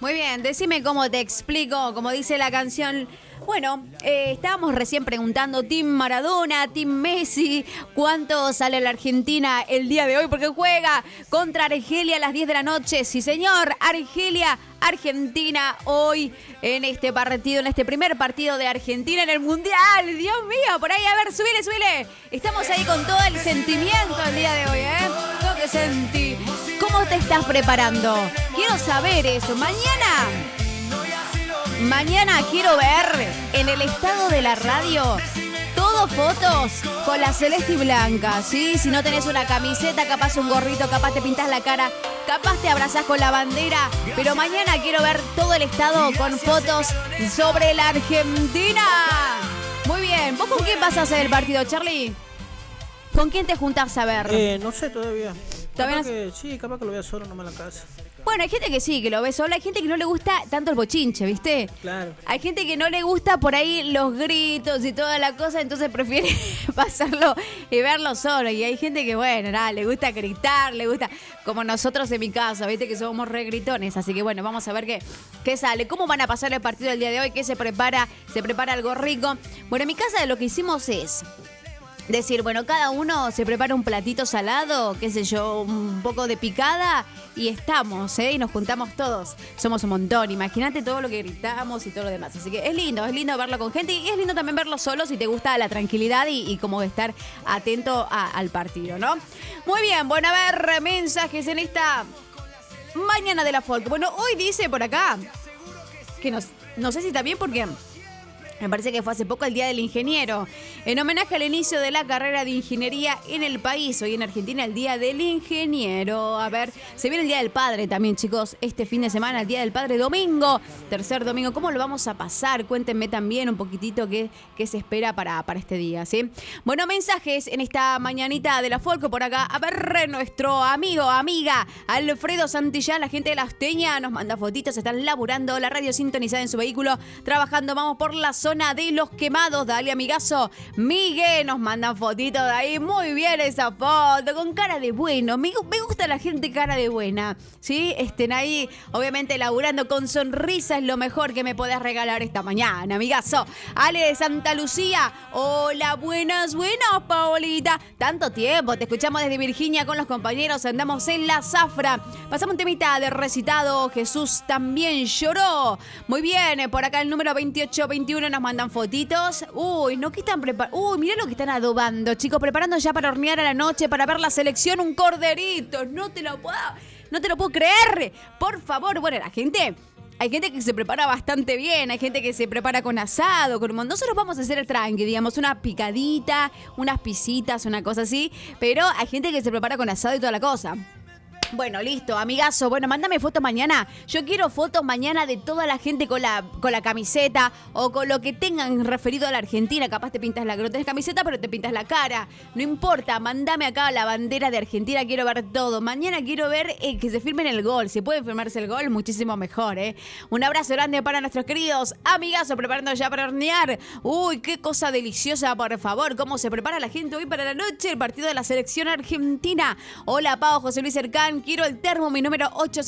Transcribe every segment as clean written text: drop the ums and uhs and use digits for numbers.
Muy bien, decime cómo te explico, como dice la canción. Bueno, estábamos recién preguntando, Team Maradona, Team Messi, ¿cuánto sale la Argentina el día de hoy? Porque juega contra Argelia a las 10 de la noche. Sí, señor, Argentina hoy en este partido, en este primer partido de Argentina en el Mundial. Dios mío, por ahí, a ver, subile. Estamos ahí con todo el sentimiento el día de hoy, ¿eh? Todo que sentí. ¿Cómo te estás preparando? Quiero saber eso. Mañana quiero ver en el estado de la radio todo fotos con la celeste y blanca, ¿sí? Si no tenés una camiseta, capaz un gorrito, capaz te pintás la cara, capaz te abrazás con la bandera, pero mañana quiero ver todo el estado con fotos sobre la Argentina. Muy bien, ¿vos con quién vas a hacer el partido, Charlie? ¿Con quién te juntás a ver? No sé todavía. ¿Todavía Capaz que lo vea solo nomás en la casa. Bueno, hay gente que sí, que lo ve solo. Hay gente que no le gusta tanto el bochinche, ¿viste? Claro. Hay gente que no le gusta por ahí los gritos y toda la cosa, entonces prefiere pasarlo y verlo solo. Y hay gente que, bueno, nada, le gusta gritar, le gusta, como nosotros en mi casa, ¿viste? Que somos re gritones. Así que, bueno, vamos a ver qué sale. ¿Cómo van a pasar el partido del día de hoy? ¿Qué se prepara? ¿Se prepara algo rico? Bueno, en mi casa lo que hicimos es decir, bueno, cada uno se prepara un platito salado, qué sé yo, un poco de picada y estamos, y nos juntamos todos. Somos un montón, imagínate todo lo que gritamos y todo lo demás. Así que es lindo verlo con gente y es lindo también verlo solo si te gusta la tranquilidad y como estar atento al partido, ¿no? Muy bien, bueno, a ver, mensajes en esta mañana de la folk. Bueno, hoy dice por acá que no sé si está bien porque me parece que fue hace poco el Día del Ingeniero. En homenaje al inicio de la carrera de ingeniería en el país. Hoy en Argentina el Día del Ingeniero. A ver, se viene el Día del Padre también, chicos. Este fin de semana, el Día del Padre, domingo. Tercer domingo. ¿Cómo lo vamos a pasar? Cuéntenme también un poquitito qué se espera para este día, ¿sí? Bueno, mensajes en esta mañanita de la Folco por acá. A ver, nuestro amiga Alfredo Santillán, la gente de La Asteña, nos manda fotitos. Están laburando, la radio sintonizada en su vehículo, trabajando. Vamos por la zona de Los Quemados. Dale, amigazo. Miguel nos mandan fotitos de ahí. Muy bien esa foto, con cara de bueno. Me gusta la gente cara de buena, ¿sí? Estén ahí, obviamente, laburando con sonrisa. Es lo mejor que me podés regalar esta mañana, amigazo. Ale de Santa Lucía. Hola, buenas, Paolita. Tanto tiempo, te escuchamos desde Virginia con los compañeros. Andamos en la zafra. Pasamos un temita de recitado. Jesús también lloró. Muy bien, por acá el número 2821 nos mandan fotitos. Uy, no, ¿qué están preparando? Uy, mirá lo que están adobando, chicos, preparando ya para hornear a la noche, para ver la selección, un corderito. No te lo puedo creer. Por favor, bueno, hay gente que se prepara bastante bien, hay gente que se prepara con asado, con un montón. Nosotros vamos a hacer tranqui, digamos, una picadita, unas pisitas, una cosa así, pero hay gente que se prepara con asado y toda la cosa. Bueno, listo, amigazo. Bueno, mándame fotos mañana. Yo quiero fotos mañana de toda la gente con la camiseta o con lo que tengan referido a la Argentina. Capaz te pintas no tenés camiseta, pero te pintas la cara. No importa, mándame acá la bandera de Argentina. Quiero ver todo. Mañana quiero ver que se firmen el gol. Si puede firmarse el gol, muchísimo mejor, ¿eh? Un abrazo grande para nuestros queridos amigazos, preparando ya para hornear. Uy, qué cosa deliciosa, por favor. ¿Cómo se prepara la gente hoy para la noche? El partido de la selección argentina. Hola, Pau, José Luis Cercán. Quiero el termo, mi número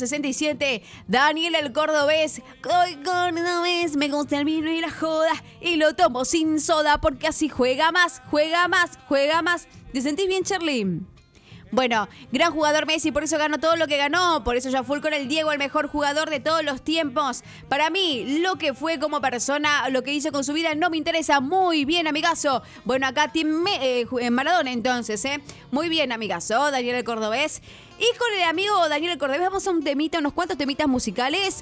867. Daniel el Cordobés. Hoy cordobés, me gusta el vino y la joda. Y lo tomo sin soda porque así juega más. ¿Te sentís bien, Charlie? Bueno, gran jugador Messi, por eso ganó todo lo que ganó. Por eso ya fue con el Diego, el mejor jugador de todos los tiempos. Para mí, lo que fue como persona, lo que hizo con su vida, no me interesa. Muy bien, amigazo. Bueno, acá tiene Maradona entonces, ¿eh? Muy bien, amigazo. Daniel el Cordobés. Y con el amigo Daniel el Cordobés vamos a unos cuantos temitas musicales.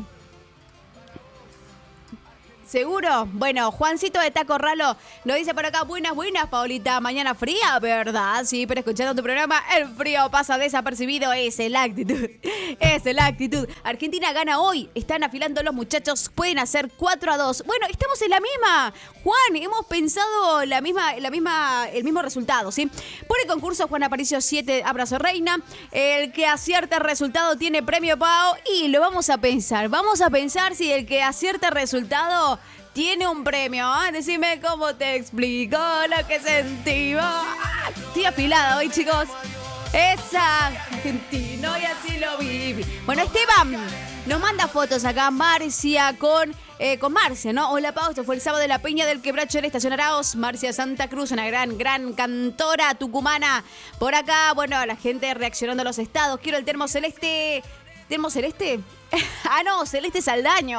¿Seguro? Bueno, Juancito de Taco Ralo lo dice por acá. Buenas, Paolita. Mañana fría, ¿verdad? Sí, pero escuchando tu programa, el frío pasa desapercibido. Esa es la actitud. Argentina gana hoy. Están afilando los muchachos. Pueden hacer 4-2. Bueno, estamos en la misma. Juan, hemos pensado el mismo resultado, ¿sí? Por el concurso, Juan Aparicio 7, Abrazo Reina. El que acierte el resultado tiene premio, Pau. Y lo vamos a pensar. Vamos a pensar si el que acierte el resultado tiene un premio. Decime cómo te explico lo que sentí. Estoy afilada hoy, chicos. Esa argentino y así lo viví. Bueno, Esteban, Nos manda fotos acá Marcia con Marcia, ¿no? Hola, Pau, esto fue el sábado de la Peña del Quebracho en Estación Araos. Marcia Santa Cruz, una gran cantora tucumana. Por acá, bueno, la gente reaccionando a los estados. Quiero el termo celeste. ¿Termo celeste? Ah, no, Celeste Saldaño.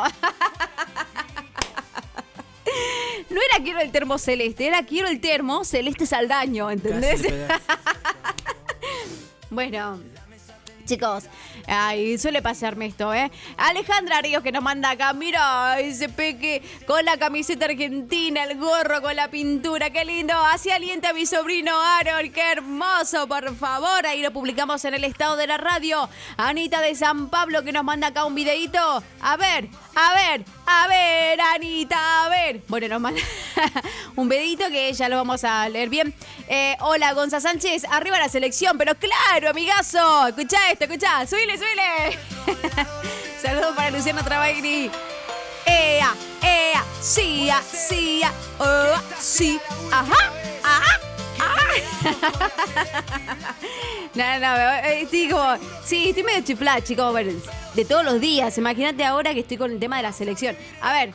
No era quiero el termo celeste, era quiero el termo Celeste Saldaño, ¿entendés? Bueno, chicos, ay, suele pasarme esto, ¿eh? Alejandra Ríos que nos manda acá, mira ese peque con la camiseta argentina, el gorro con la pintura, qué lindo. Así alienta a mi sobrino Aaron, qué hermoso, por favor. Ahí lo publicamos en el estado de la radio. Anita de San Pablo que nos manda acá un videíto. A ver, Anita, a ver. Bueno, nos manda un videíto que ya lo vamos a leer bien. Hola, Gonza Sánchez, arriba la selección, pero claro, amigazo. Escuchá esto, escuchá, subile. Saludos para Luciano Travagli. Sia, sí, ajá. Estoy medio chiflada, chicos, de todos los días. Imagínate ahora que estoy con el tema de la selección. A ver.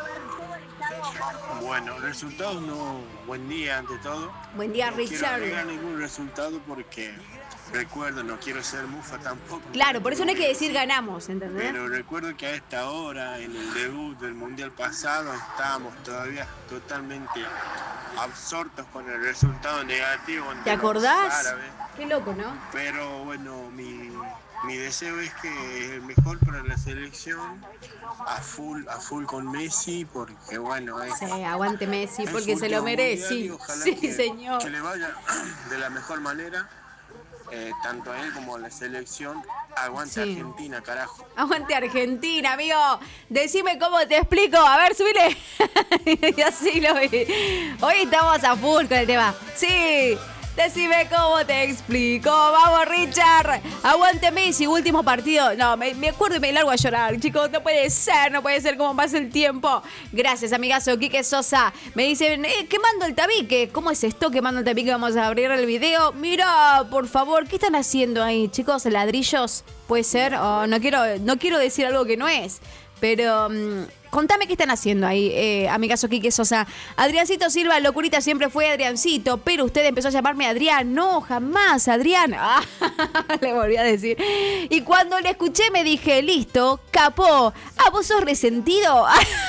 Bueno, resultados no. Buen día ante todo. Buen día, Richard. No quiero agregar ningún resultado porque recuerdo, no quiero ser mufa tampoco. Claro, por eso no hay que decir ganamos, ¿entendés? Pero recuerdo que a esta hora, en el debut del Mundial pasado, estábamos todavía totalmente absortos con el resultado negativo. ¿Te acordás? Qué loco, ¿no? Pero bueno, mi deseo es que el mejor para la selección, a full con Messi, porque bueno, sí, aguante Messi, porque se lo merece. Sí, señor. Que le vaya de la mejor manera, tanto a él como a la selección. Aguante, sí. Argentina, carajo. Aguante Argentina, amigo. Decime cómo te explico. A ver, subile. Y así lo vi. Hoy estamos a full con el tema. Sí. Decime cómo te explico. Vamos, Richard. Aguante Messi, último partido. No, me acuerdo y me largo a llorar. Chicos, no puede ser cómo pasa el tiempo. Gracias, amigazo. Quique Sosa. Me dicen, quemando el tabique. ¿Cómo es esto, quemando el tabique? Vamos a abrir el video. Mira, por favor, ¿qué están haciendo ahí, chicos? ¿Ladrillos? ¿Puede ser? Oh, no quiero decir algo que no es. Pero contame qué están haciendo ahí, amigazo Quique Sosa. Adriancito Silva, locurita siempre fue Adriancito, pero usted empezó a llamarme Adrián. No, jamás, Adrián. Le volví a decir. Y cuando le escuché me dije, listo, capó. ¿Vos sos resentido?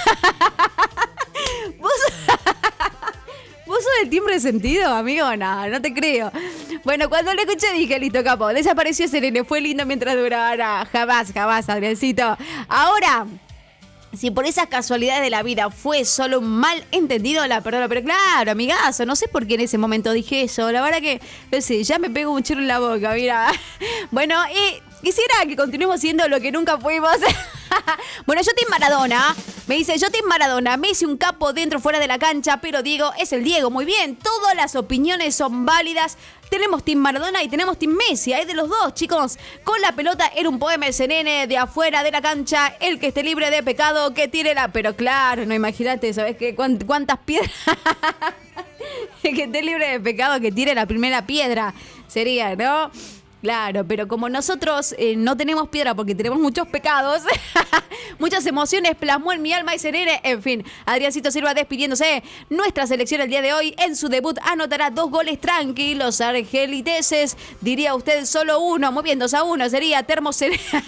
¿Vos sos del timbre sentido, amigo? No te creo. Bueno, cuando le escuché dije, listo, capo. Desapareció Serene, fue lindo mientras durara. Jamás, Adriancito. Ahora, si por esas casualidades de la vida fue solo un mal entendido, la perdono. Pero claro, amigazo, no sé por qué en ese momento dije eso. La verdad que, no sé, ya me pego un churro en la boca, mira. Bueno, y quisiera que continuemos siendo lo que nunca fuimos. Bueno, yo Team Maradona. Me dice, yo Team Maradona. Messi un capo dentro fuera de la cancha, pero Diego es el Diego. Muy bien, todas las opiniones son válidas. Tenemos Team Maradona y tenemos Team Messi. Hay de los dos, chicos. Con la pelota era un poema SNN de afuera de la cancha. El que esté libre de pecado, que tire la... Pero claro, no, imagínate, ¿sabes qué? ¿Cuántas piedras? El que esté libre de pecado, que tire la primera piedra. Sería, ¿no? Claro, pero como nosotros no tenemos piedra porque tenemos muchos pecados, muchas emociones plasmó en mi alma y serene. En fin, Adriancito Silva despidiéndose. Nuestra selección el día de hoy en su debut anotará 2 goles tranquilos argeliteses. Diría usted solo uno. Muy bien, 2-1 sería Termoceleste.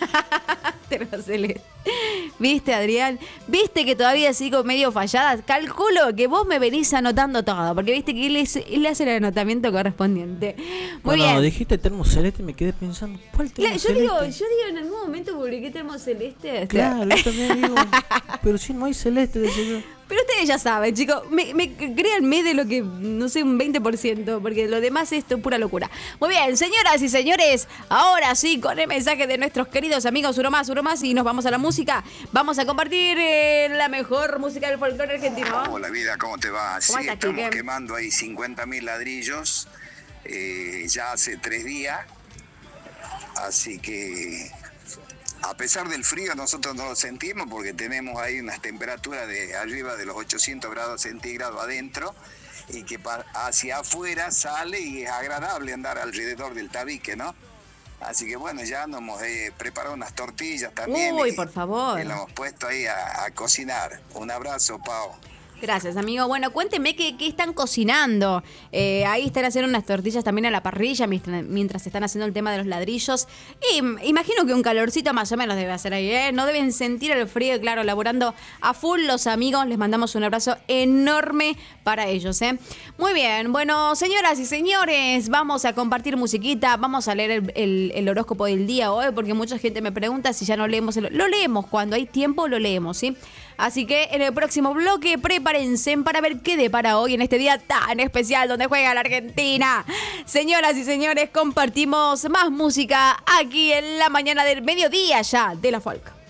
¿Viste, Adrián? ¿Viste que todavía sigo medio fallada? Calculo que vos me venís anotando todo, porque viste que él hace el anotamiento correspondiente. Muy bien. Cuando dijiste termoceleste me quedé pensando, ¿cuál termoceleste? Yo digo, en algún momento publiqué termoceleste. Claro, yo también digo, pero si no hay celeste, decía yo. Pero ustedes ya saben, chicos, créanme de lo que, no sé, un 20%, porque lo demás esto es pura locura. Muy bien, señoras y señores, ahora sí, con el mensaje de nuestros queridos amigos, uno más, y nos vamos a la música. Vamos a compartir la mejor música del folclore argentino. Hola, vida, ¿cómo te va? Sí, estamos quemando ahí 50.000 ladrillos ya hace 3 días, así que... A pesar del frío nosotros no lo sentimos porque tenemos ahí unas temperaturas de arriba de los 800 grados centígrados adentro y que hacia afuera sale y es agradable andar alrededor del tabique, ¿no? Así que bueno, ya nos hemos preparado unas tortillas también. Uy, por favor. Y nos hemos puesto ahí a cocinar. Un abrazo, Pau. Gracias, amigo. Bueno, cuénteme qué están cocinando. Ahí están haciendo unas tortillas también a la parrilla mientras están haciendo el tema de los ladrillos. Y imagino que un calorcito más o menos debe hacer ahí, ¿eh? No deben sentir el frío, claro, laburando a full los amigos. Les mandamos un abrazo enorme para ellos, ¿eh? Muy bien. Bueno, señoras y señores, vamos a compartir musiquita. Vamos a leer el horóscopo del día hoy, porque mucha gente me pregunta si ya no leemos. Lo leemos cuando hay tiempo, lo leemos, ¿sí? Así que en el próximo bloque prepárense para ver qué depara hoy en este día tan especial donde juega la Argentina. Señoras y señores, compartimos más música aquí en la mañana del mediodía ya de la folk.